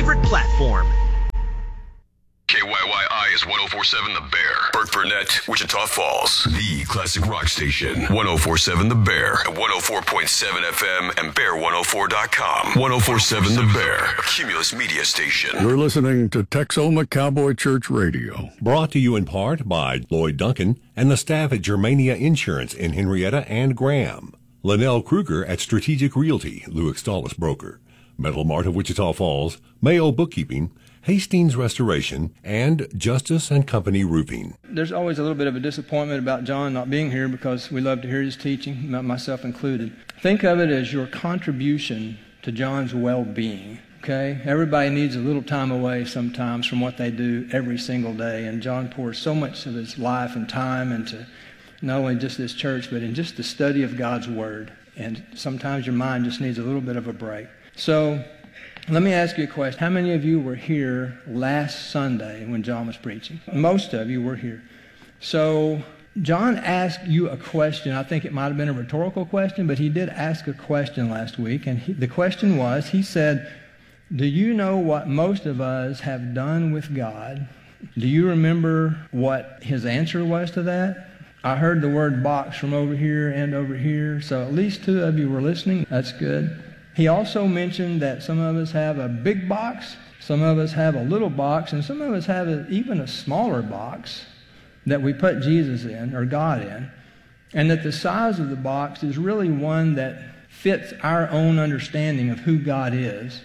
favorite platform. KYYI is 104.7 The Bear. Burt Burnett, Wichita Falls. The classic rock station. 104.7 The Bear. At 104.7 FM and Bear104.com. 104.7 The Bear. A Cumulus media station. You're listening to Texoma Cowboy Church Radio. Brought to you in part by Lloyd Duncan and the staff at Germania Insurance in Henrietta and Graham. Linnell Kruger at Strategic Realty, Louis Stollis Broker. Metal Mart of Wichita Falls, Mayo Bookkeeping, Hastings Restoration, and Justice and Company Roofing. There's always a little bit of a disappointment about John not being here because we love to hear his teaching, myself included. Think of it as your contribution to John's well-being, okay? Everybody needs a little time away sometimes from what they do every single day, and John pours so much of his life and time into not only just this church, but in just the study of God's Word. And sometimes your mind just needs a little bit of a break. So, let me ask you a question. How many of you were here last Sunday when John was preaching? Most of you were here. So John asked you a question. I think it might have been a rhetorical question, but he did ask a question last week. And the question was, he said, do you know what most of us have done with God? Do you remember what his answer was to that? I heard the word box from over here and over here, so at least two of you were listening. That's good. He also mentioned that some of us have a big box, some of us have a little box, and some of us have even a smaller box that we put Jesus in, or God in, and that the size of the box is really one that fits our own understanding of who God is.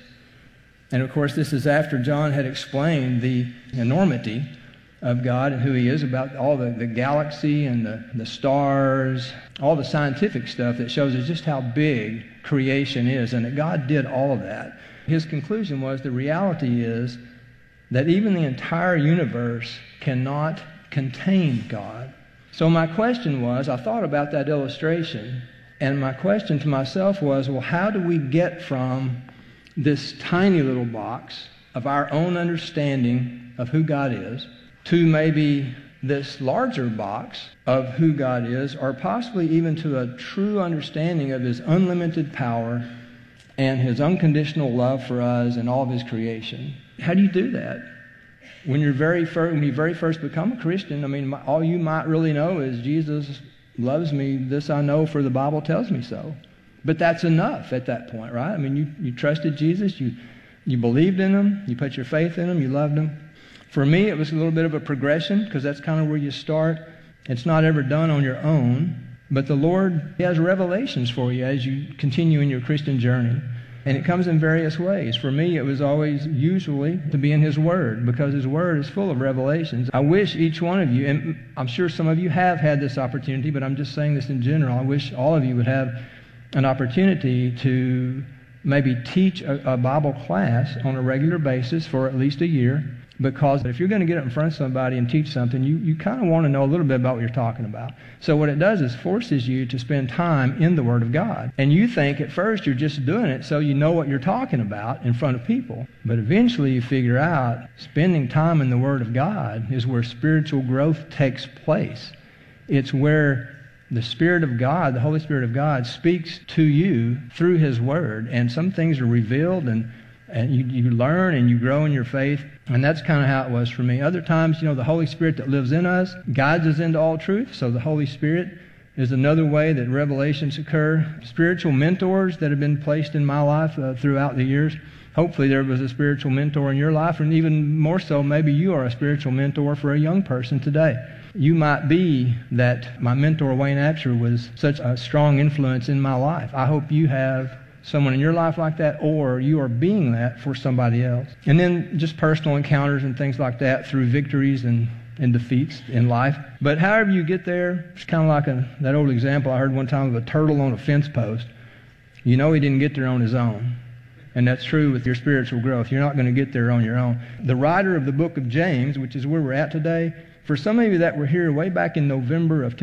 And of course, this is after John had explained the enormity of God and who he is, about all the galaxy and the stars, all the scientific stuff that shows us just how big creation is, and that God did all of that. His conclusion was the reality is that even the entire universe cannot contain God. So my question was, I thought about that illustration, and my question to myself was, well, how do we get from this tiny little box of our own understanding of who God is to maybe this larger box of who God is, or possibly even to a true understanding of his unlimited power and his unconditional love for us and all of his creation? How do you do that? When you very first become a Christian, I mean, all you might really know is Jesus loves me, this I know for the Bible tells me so. But that's enough at that point, right? I mean, you trusted Jesus, you believed in him, you put your faith in him, you loved him. For me, it was a little bit of a progression, because that's kind of where you start. It's not ever done on your own, but the Lord has revelations for you as you continue in your Christian journey. And it comes in various ways. For me, it was always usually to be in his Word, because his Word is full of revelations. I wish each one of you, and I'm sure some of you have had this opportunity, but I'm just saying this in general, I wish all of you would have an opportunity to maybe teach a Bible class on a regular basis for at least a year. Because if you're going to get up in front of somebody and teach something, you kind of want to know a little bit about what you're talking about. So what it does is forces you to spend time in the Word of God. And you think at first you're just doing it so you know what you're talking about in front of people. But eventually you figure out spending time in the Word of God is where spiritual growth takes place. It's where the Spirit of God, the Holy Spirit of God, speaks to you through his Word. And some things are revealed, and you learn and you grow in your faith. And that's kind of how it was for me. Other times, the Holy Spirit that lives in us guides us into all truth. So the Holy Spirit is another way that revelations occur. Spiritual mentors that have been placed in my life throughout the years. Hopefully there was a spiritual mentor in your life, and even more so, maybe you are a spiritual mentor for a young person today. You might be that my mentor, Wayne Apsher, was such a strong influence in my life. I hope you have someone in your life like that, or you are being that for somebody else. And then just personal encounters and things like that through victories and defeats in life. But however you get there, it's kind of like that old example I heard one time of a turtle on a fence post. He didn't get there on his own. And that's true with your spiritual growth. You're not going to get there on your own. The writer of the book of James, which is where we're at today, for some of you that were here way back in November of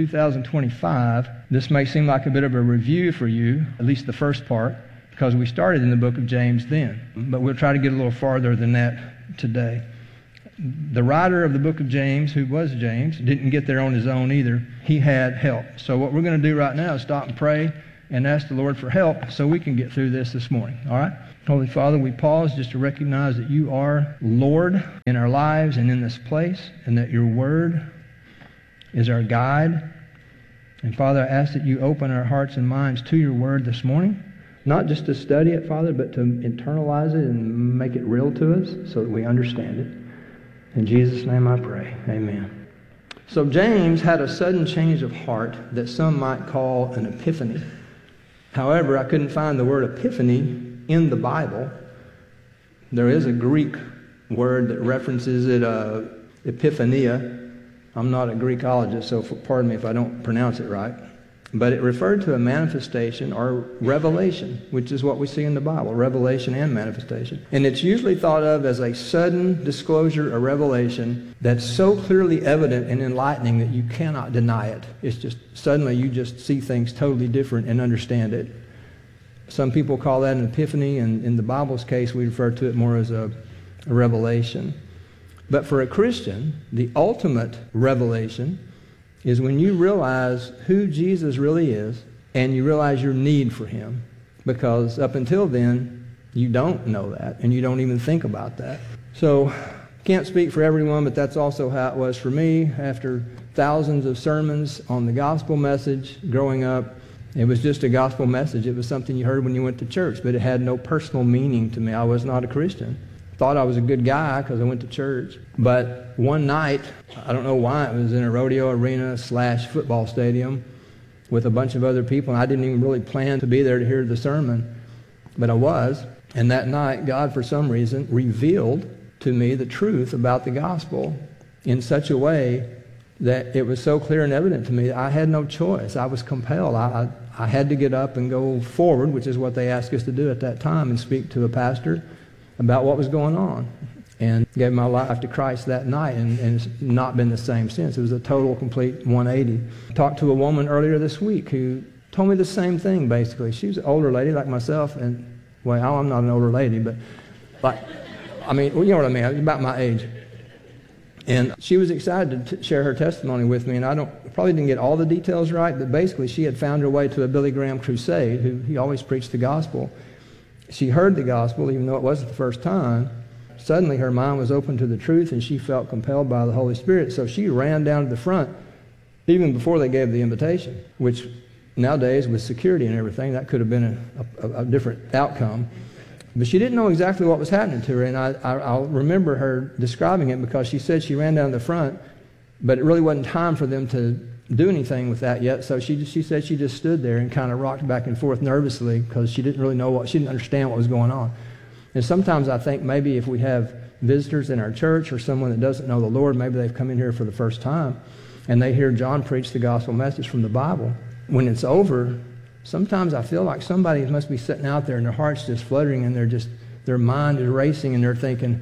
2025, this may seem like a bit of a review for you, at least the first part, because we started in the book of James then. But we'll try to get a little farther than that today. The writer of the book of James, who was James, didn't get there on his own either. He had help. So what we're going to do right now is stop and pray and ask the Lord for help so we can get through this morning. All right? Holy Father, we pause just to recognize that you are Lord in our lives and in this place, and that your word is our guide. And Father, I ask that you open our hearts and minds to your word this morning, not just to study it, Father, but to internalize it and make it real to us so that we understand it. In Jesus' name I pray. Amen. So James had a sudden change of heart that some might call an epiphany. However, I couldn't find the word epiphany in the Bible. There is a Greek word that references it, epiphania. I'm not a Greekologist, so pardon me if I don't pronounce it right. But it referred to a manifestation or revelation, which is what we see in the Bible, revelation and manifestation. And it's usually thought of as a sudden disclosure or revelation that's so clearly evident and enlightening that you cannot deny it. It's just suddenly you just see things totally different and understand it. Some people call that an epiphany, and in the Bible's case, we refer to it more as a revelation. But for a Christian, the ultimate revelation is when you realize who Jesus really is and you realize your need for him. Because up until then, you don't know that, and you don't even think about that. So, can't speak for everyone, but that's also how it was for me. After thousands of sermons on the gospel message growing up, it was just a gospel message. It was something you heard when you went to church, but it had no personal meaning to me. I was not a Christian. Thought I was a good guy because I went to church. But one night, I don't know why, it was in a rodeo arena / football stadium with a bunch of other people, and I didn't even really plan to be there to hear the sermon, but I was. And that night, God, for some reason, revealed to me the truth about the gospel in such a way that it was so clear and evident to me that I had no choice. I was compelled. I had to get up and go forward, which is what they asked us to do at that time, and speak to a pastor about what was going on. And gave my life to Christ that night, and it's not been the same since. It was a total, complete 180. Talked to a woman earlier this week who told me the same thing, basically. She was an older lady like myself, and, well, I'm not an older lady, but, like, I mean, well, you know what I mean, about my age. And she was excited to share her testimony with me, and probably didn't get all the details right, but basically she had found her way to a Billy Graham crusade, he always preached the gospel. She heard the gospel, even though it wasn't the first time. Suddenly her mind was open to the truth, and she felt compelled by the Holy Spirit, so she ran down to the front even before they gave the invitation, which nowadays with security and everything, that could have been a different outcome. But she didn't know exactly what was happening to her, and I'll remember her describing it because she said she ran down the front, but it really wasn't time for them to do anything with that yet. So she said she just stood there and kind of rocked back and forth nervously because she didn't really know she didn't understand what was going on. And sometimes I think maybe if we have visitors in our church or someone that doesn't know the Lord, maybe they've come in here for the first time, and they hear John preach the gospel message from the Bible. When it's over, sometimes I feel like somebody must be sitting out there and their heart's just fluttering and their mind is racing and they're thinking,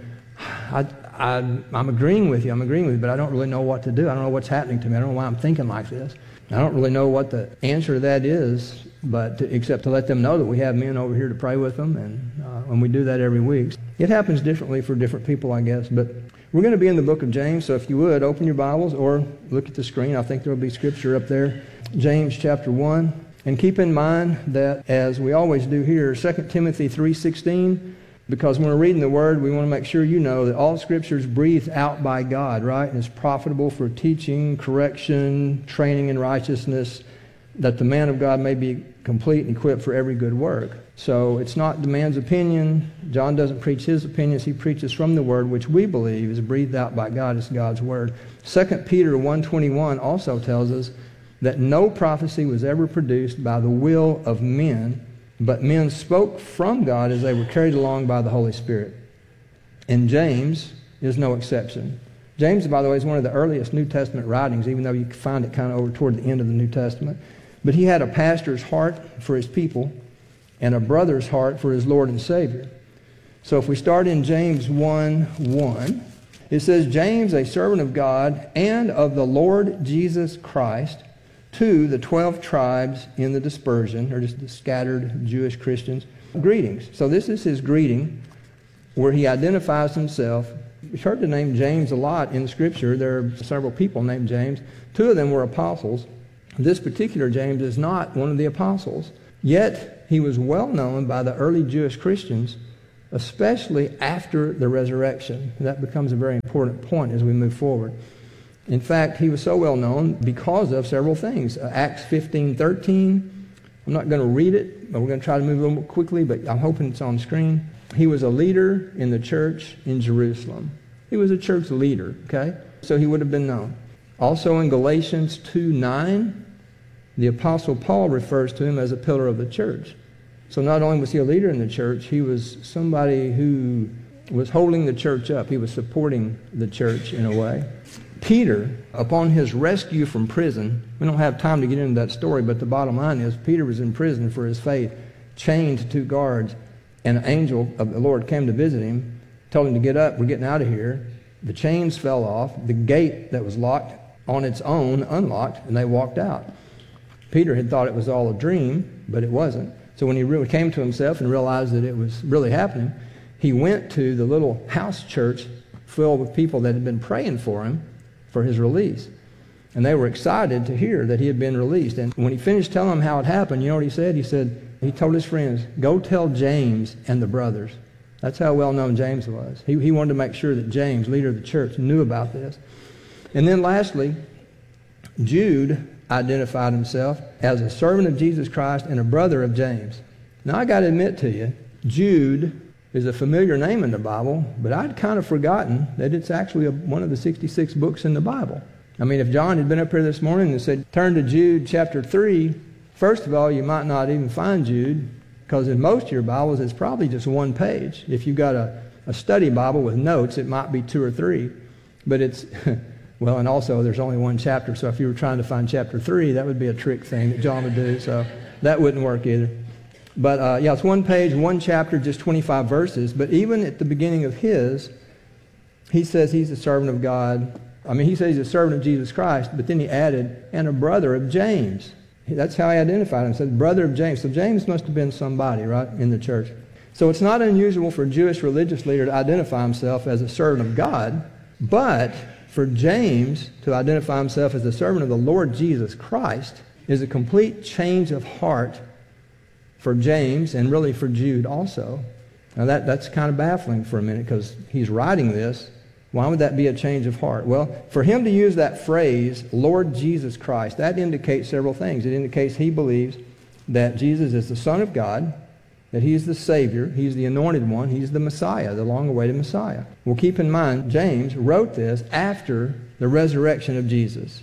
I'm agreeing with you, but I don't really know what to do. I don't know what's happening to me. I don't know why I'm thinking like this. I don't really know what the answer to that is, except to let them know that we have men over here to pray with them, and we do that every week. It happens differently for different people, I guess, but we're going to be in the book of James, so if you would, open your Bibles or look at the screen. I think there will be scripture up there. James chapter 1. And keep in mind that, as we always do here, 2 Timothy 3:16, because when we're reading the Word, we want to make sure you know that all Scripture is breathed out by God, right? And it's profitable for teaching, correction, training in righteousness, that the man of God may be complete and equipped for every good work. So it's not the man's opinion. John doesn't preach his opinions. He preaches from the Word, which we believe is breathed out by God. It's God's Word. 2 Peter 1:21 also tells us that no prophecy was ever produced by the will of men, but men spoke from God as they were carried along by the Holy Spirit. And James is no exception. James, by the way, is one of the earliest New Testament writings, even though you find it kind of over toward the end of the New Testament. But he had a pastor's heart for his people and a brother's heart for his Lord and Savior. So if we start in James 1:1, it says, James, a servant of God and of the Lord Jesus Christ, to the 12 tribes in the dispersion, or just the scattered Jewish Christians, greetings. So this is his greeting where he identifies himself. We've heard the name James a lot in Scripture. There are several people named James. 2 of them were apostles. This particular James is not one of the apostles. Yet he was well known by the early Jewish Christians especially after the resurrection. That becomes a very important point as we move forward. In fact, he was so well known because of several things. Acts 15:13. I'm not going to read it, but we're going to try to move a little more quickly, but I'm hoping it's on the screen. He was a leader in the church in Jerusalem. He was a church leader, okay? So he would have been known. Also in Galatians 2:9, the Apostle Paul refers to him as a pillar of the church. So not only was he a leader in the church, he was somebody who was holding the church up. He was supporting the church in a way. Peter, upon his rescue from prison, we don't have time to get into that story, but the bottom line is Peter was in prison for his faith, chained to 2 guards, and an angel of the Lord came to visit him, told him to get up, we're getting out of here. The chains fell off, the gate that was locked on its own unlocked, and they walked out. Peter had thought it was all a dream, but it wasn't. So when he really came to himself and realized that it was really happening, he went to the little house church filled with people that had been praying for him for his release. And they were excited to hear that he had been released. And when he finished telling them how it happened, you know what he said? He told his friends, go tell James and the brothers. That's how well known James was. He wanted to make sure that James, leader of the church, knew about this. And then lastly, Jude identified himself as a servant of Jesus Christ and a brother of James. Now I got to admit to you, Jude is a familiar name in the Bible, but I'd kind of forgotten that it's actually one of the 66 books in the Bible. I mean, if John had been up here this morning and said, turn to Jude chapter 3, first of all, you might not even find Jude, because in most of your Bibles, it's probably just one page. If you've got a study Bible with notes, it might be 2 or 3. But it's, well, and also there's only one chapter, so if you were trying to find chapter 3, that would be a trick thing that John would do, so that wouldn't work either. But yeah, it's one page, one chapter, just 25 verses. But even at the beginning of his, he says he's a servant of God. I mean, he says he's a servant of Jesus Christ, but then he added, and a brother of James. That's how he identified him. He said, brother of James. So James must have been somebody, right, in the church. So it's not unusual for a Jewish religious leader to identify himself as a servant of God, but for James to identify himself as a servant of the Lord Jesus Christ is a complete change of heart for James and really for Jude also. Now that's kind of baffling for a minute because he's writing this. Why would that be a change of heart? Well, for him to use that phrase, Lord Jesus Christ, that indicates several things. It indicates he believes that Jesus is the Son of God, that he is the Savior, he's the Anointed One, he's the Messiah, the long-awaited Messiah. Well, keep in mind, James wrote this after the resurrection of Jesus.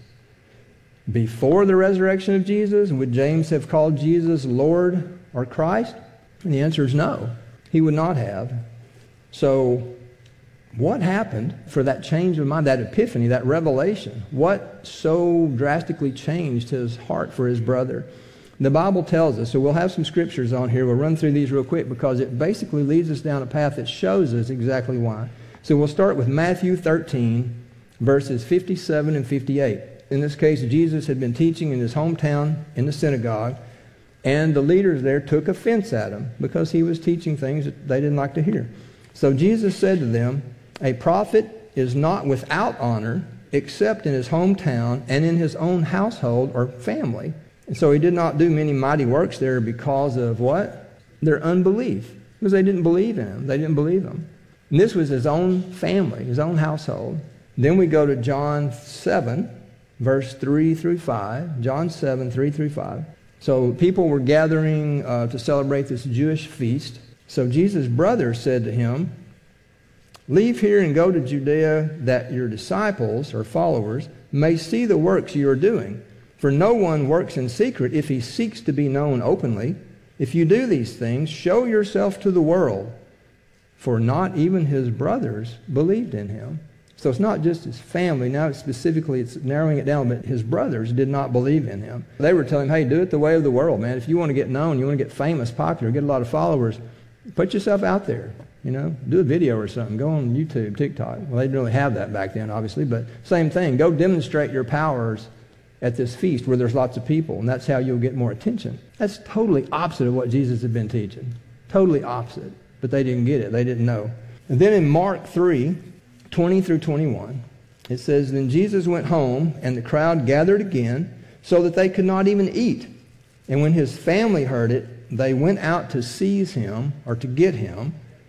Before the resurrection of Jesus, would James have called Jesus Lord or Christ? And the answer is no. He would not have. So what happened for that change of mind, that epiphany, that revelation? What so drastically changed his heart for his brother? The Bible tells us, so we'll have some scriptures on here. We'll run through these real quick because it basically leads us down a path that shows us exactly why. So we'll start with Matthew 13, verses 57 and 58. In this case, Jesus had been teaching in his hometown in the synagogue, and the leaders there took offense at him because he was teaching things that they didn't like to hear. So Jesus said to them, a prophet is not without honor except in his hometown and in his own household or family. And so he did not do many mighty works there because of what? Their unbelief. Because they didn't believe in him. They didn't believe him. And this was his own family, his own household. Then we go to John 7, verse 3 through 5. John 7, 3 through 5. So people were gathering to celebrate this Jewish feast. So Jesus' brother said to him, leave here and go to Judea that your disciples or followers may see the works you are doing. For no one works in secret if he seeks to be known openly. If you do these things, show yourself to the world. For not even his brothers believed in him. So it's not just his family. Now it's narrowing it down, but his brothers did not believe in him. They were telling him, hey, do it the way of the world, man. If you want to get known, you want to get famous, popular, get a lot of followers, put yourself out there. You know, do a video or something. Go on YouTube, TikTok. Well, they didn't really have that back then, obviously, but same thing. Go demonstrate your powers at this feast where there's lots of people, and that's how you'll get more attention. That's totally opposite of what Jesus had been teaching. Totally opposite. But they didn't get it. They didn't know. And then in Mark 3, 20 through 21, it says, then Jesus went home, and the crowd gathered again, so that they could not even eat. And when his family heard it, they went out to seize him, or to get him.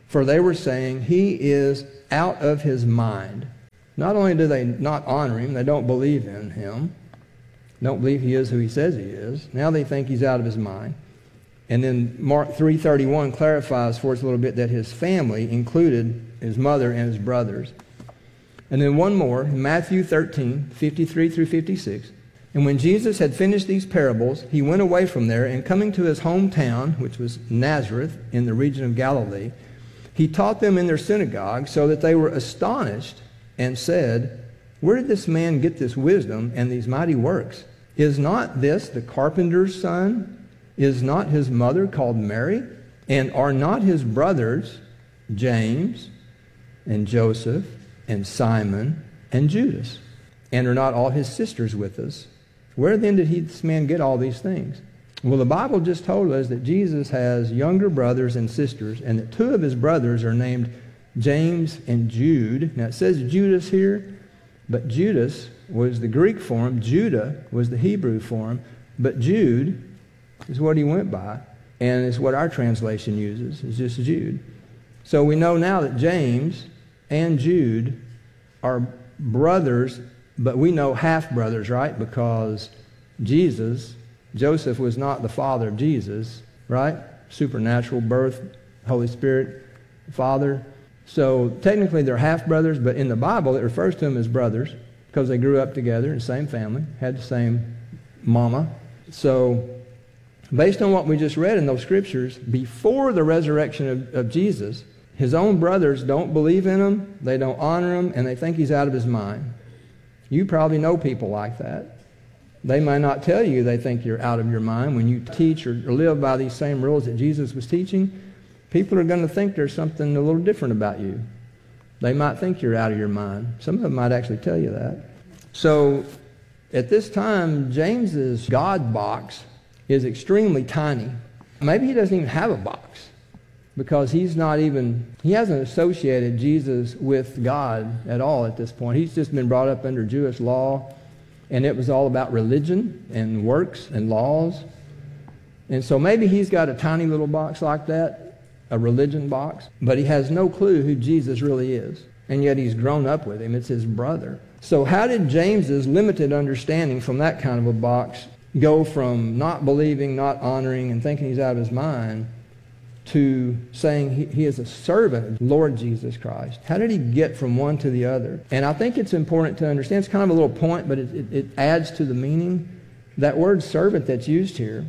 For they were saying, he is out of his mind. Not only do they not honor him, they don't believe in him, don't believe he is who he says he is. Now they think he's out of his mind. And then Mark 3:31 clarifies for us a little bit that his family included his mother and his brothers. And then one more, Matthew 13:53 through 56. And when Jesus had finished these parables, he went away from there, and coming to his hometown, which was Nazareth in the region of Galilee, he taught them in their synagogue, so that they were astonished and said, where did this man get this wisdom and these mighty works? Is not this the carpenter's son? Is not his mother called Mary? And are not his brothers James and Joseph and Simon and Judas? And are not all his sisters with us? Where then did this man get all these things? Well, the Bible just told us that Jesus has younger brothers and sisters, and that two of his brothers are named James and Jude. Now it says Judas here, but Judas was the Greek form. Judah was the Hebrew form. But Jude is what he went by, and it's what our translation uses. It's just Jude. So we know now that James and Jude are brothers, but we know half-brothers, right? Because Joseph was not the father of Jesus, right? Supernatural birth, Holy Spirit, Father. So technically they're half-brothers, but in the Bible it refers to them as brothers because they grew up together in the same family, had the same mama. So based on what we just read in those scriptures, before the resurrection of Jesus, his own brothers don't believe in him, they don't honor him, and they think he's out of his mind. You probably know people like that. They might not tell you they think you're out of your mind. When you teach or live by these same rules that Jesus was teaching, people are going to think there's something a little different about you. They might think you're out of your mind. Some of them might actually tell you that. So at this time, James's God box is extremely tiny. Maybe he doesn't even have a box because he hasn't associated Jesus with God at all at this point. He's just been brought up under Jewish law, and it was all about religion and works and laws. And so maybe he's got a tiny little box like that, a religion box, but he has no clue who Jesus really is. And yet he's grown up with him. It's his brother. So how did James's limited understanding from that kind of a box go from not believing, not honoring, and thinking he's out of his mind to saying he is a servant of Lord Jesus Christ? How did he get from one to the other? And I think it's important to understand. It's kind of a little point, but it adds to the meaning. That word servant that's used here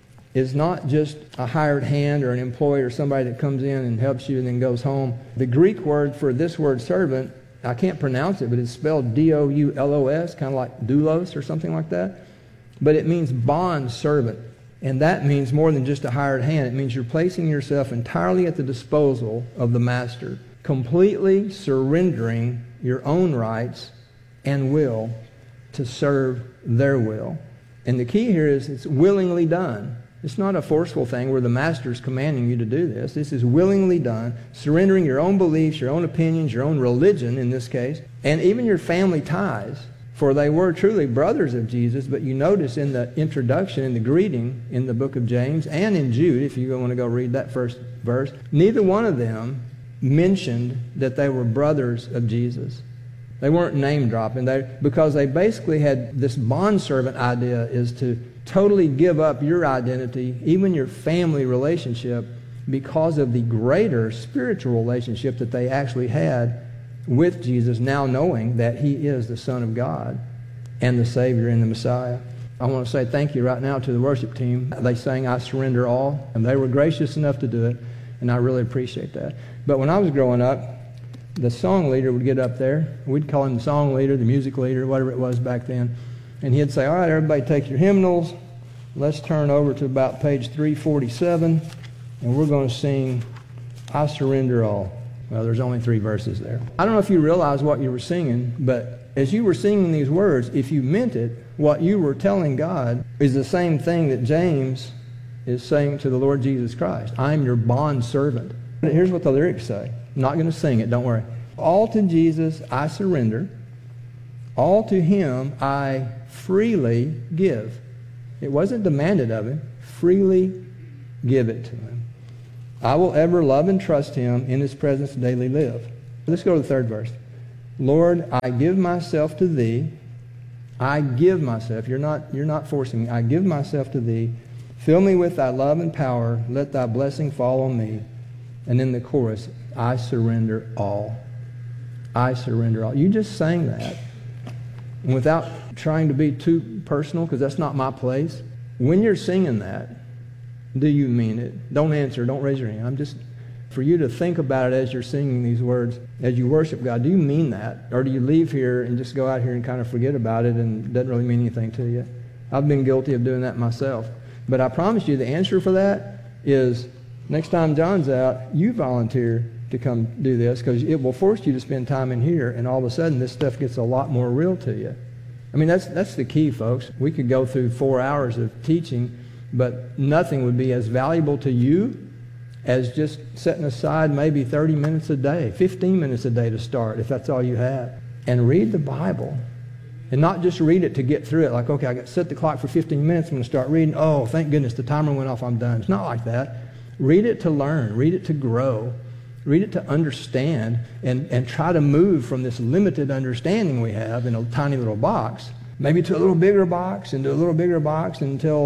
is not just a hired hand or an employee or somebody that comes in and helps you and then goes home. The Greek word for this word servant, I can't pronounce it, but it's spelled D-O-U-L-O-S, kind of like doulos or something like that. But it means bond servant. And that means more than just a hired hand. It means you're placing yourself entirely at the disposal of the master, completely surrendering your own rights and will to serve their will. And the key here is it's willingly done. It's not a forceful thing where the master is commanding you to do this. This is willingly done, surrendering your own beliefs, your own opinions, your own religion in this case, and even your family ties. For they were truly brothers of Jesus, but you notice in the introduction, in the greeting in the book of James, and in Jude, if you want to go read that first verse, neither one of them mentioned that they were brothers of Jesus. They weren't name dropping, because they basically had this bondservant idea is to totally give up your identity, even your family relationship, because of the greater spiritual relationship that they actually had with Jesus, now knowing that he is the Son of God and the Savior and the Messiah. I want to say thank you right now to the worship team. They sang I Surrender All, and they were gracious enough to do it, and I really appreciate that. But when I was growing up, the song leader would get up there. We'd call him the song leader, the music leader, whatever it was back then. And he'd say, all right, everybody take your hymnals. Let's turn over to about page 347, and we're going to sing I Surrender All. Well, there's only 3 verses there. I don't know if you realize what you were singing, but as you were singing these words, if you meant it, what you were telling God is the same thing that James is saying to the Lord Jesus Christ. I'm your bond servant. Here's what the lyrics say. I'm not going to sing it, don't worry. All to Jesus I surrender. All to him I freely give. It wasn't demanded of him. Freely give it to him. I will ever love and trust him, in his presence daily live. Let's go to the third verse. Lord, I give myself to thee. I give myself. You're not forcing me. I give myself to thee. Fill me with thy love and power. Let thy blessing fall on me. And in the chorus, I surrender all. I surrender all. You just sang that. And without trying to be too personal, because that's not my place, when you're singing that, do you mean it? Don't answer. Don't raise your hand. I'm just, for you to think about it as you're singing these words, as you worship God, do you mean that? Or do you leave here and just go out here and kind of forget about it and it doesn't really mean anything to you? I've been guilty of doing that myself. But I promise you the answer for that is next time John's out, you volunteer to come do this, because it will force you to spend time in here, and all of a sudden this stuff gets a lot more real to you. I mean, that's the key, folks. We could go through 4 hours of teaching, but nothing would be as valuable to you as just setting aside maybe 30 minutes a day, 15 minutes a day to start, if that's all you have. And read the Bible. And not just read it to get through it, like, okay, I got to set the clock for 15 minutes, I'm going to start reading. Oh, thank goodness, the timer went off, I'm done. It's not like that. Read it to learn. Read it to grow. Read it to understand, and try to move from this limited understanding we have in a tiny little box, maybe to a little bigger box, and to a little bigger box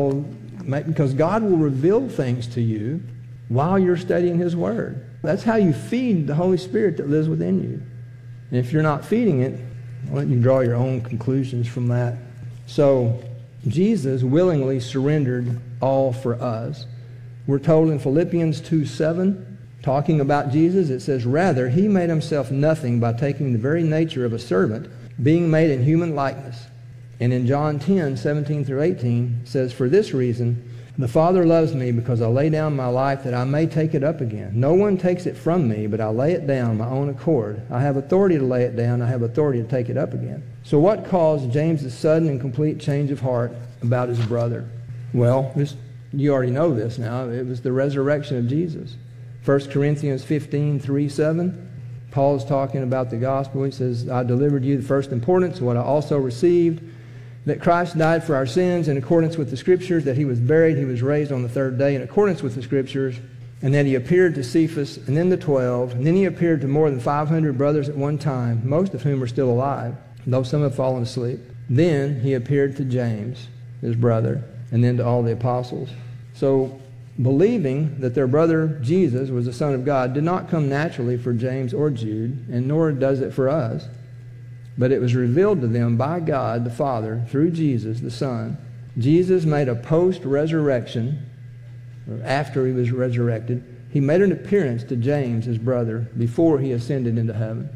because God will reveal things to you while you're studying his word. That's how you feed the Holy Spirit that lives within you. And if you're not feeding it, I'll let you draw your own conclusions from that. So Jesus willingly surrendered all for us. We're told in Philippians 2:7, talking about Jesus, it says, rather, he made himself nothing by taking the very nature of a servant, being made in human likeness. And in John 10:17-18, it says, for this reason, the Father loves me, because I lay down my life that I may take it up again. No one takes it from me, but I lay it down my own accord. I have authority to lay it down. I have authority to take it up again. So what caused James' sudden and complete change of heart about his brother? Well, you already know this now. It was the resurrection of Jesus. 1 Corinthians 15:3-7, Paul is talking about the gospel. He says, I delivered you the first importance, what I also received, that Christ died for our sins in accordance with the Scriptures, that he was buried, he was raised on the third day in accordance with the Scriptures, and that he appeared to Cephas, and then the 12, and then he appeared to more than 500 brothers at one time, most of whom are still alive, though some have fallen asleep. Then he appeared to James, his brother, and then to all the apostles. So, believing that their brother Jesus was the Son of God did not come naturally for James or Jude, and nor does it for us. But it was revealed to them by God the Father through Jesus the Son. Jesus made a post-resurrection, or after he was resurrected, he made an appearance to James, his brother, before he ascended into heaven.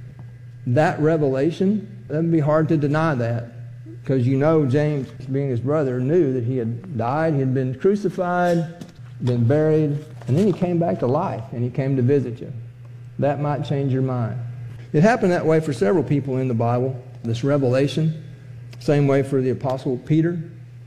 That revelation, it would be hard to deny that, because you know James, being his brother, knew that he had died, he had been crucified, been buried, and then he came back to life, and he came to visit you. That might change your mind. It happened that way for several people in the Bible, this revelation. Same way for the Apostle Peter.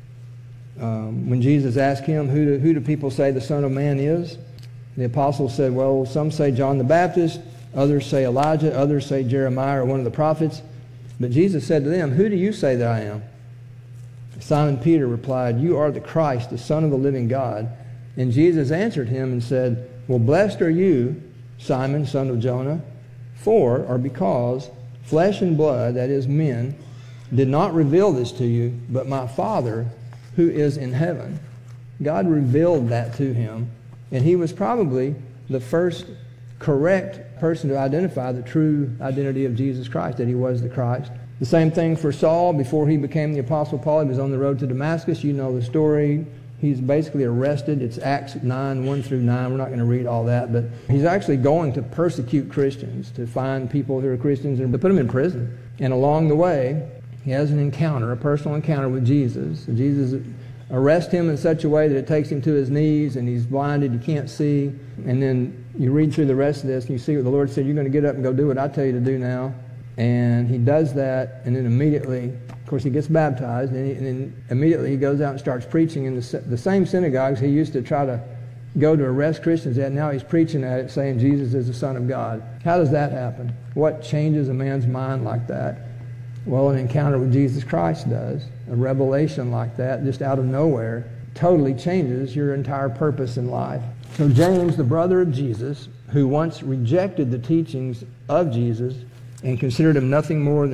When Jesus asked him, who do people say the Son of Man is? The apostles said, well, some say John the Baptist, others say Elijah, others say Jeremiah or one of the prophets. But Jesus said to them, who do you say that I am? Simon Peter replied, you are the Christ, the Son of the living God. And Jesus answered him and said, well, blessed are you, Simon, son of Jonah, for, or because, flesh and blood, that is men, did not reveal this to you, but my Father who is in heaven. God revealed that to him, and he was probably the first correct person to identify the true identity of Jesus Christ, that he was the Christ. The same thing for Saul. Before he became the Apostle Paul, he was on the road to Damascus. You know the story. He's basically arrested. It's Acts 9:1-9. We're not going to read all that, but he's actually going to persecute Christians, to find people who are Christians and to put them in prison. And along the way, he has an encounter, a personal encounter with Jesus. Jesus arrests him in such a way that it takes him to his knees, and he's blinded, he can't see. And then you read through the rest of this, and you see what the Lord said, you're going to get up and go do what I tell you to do now. And he does that, and then immediately, of course, he gets baptized, and then immediately he goes out and starts preaching in the same synagogues he used to try to go to arrest Christians at. Now he's preaching at it, saying Jesus is the Son of God. How does that happen? What changes a man's mind like that? Well, an encounter with Jesus Christ does. A revelation like that, just out of nowhere, totally changes your entire purpose in life. So James, the brother of Jesus, who once rejected the teachings of Jesus and considered him nothing more than